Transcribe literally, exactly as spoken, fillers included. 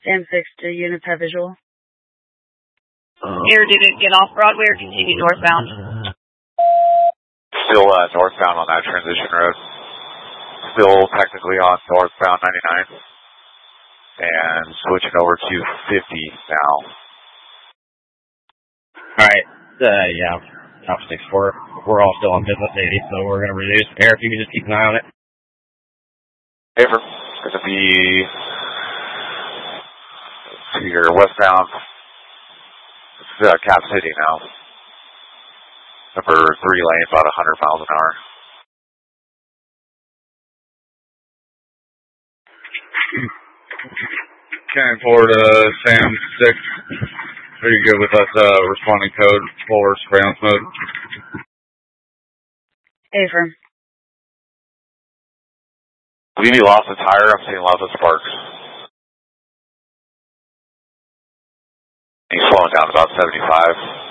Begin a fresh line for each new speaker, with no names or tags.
Sam six, do units have visual?
Air, did it get off Broadway or continue northbound?
Still uh, northbound on that transition road. Still technically on northbound ninety-nine. And switching over to fifty now.
Alright, uh, yeah, top six four. We're all still on business eighty, so we're going to reduce. Air, if you could just keep an eye on it.
Paper, going to be to your westbound uh, Cap City now. Number three lane, about one hundred miles an hour.
County four to Sam six. Are you good with us uh, responding code for surveillance mode?
Affirm.
I believe you lost a tire. I'm seeing lots of sparks. He's slowing down about seventy-five.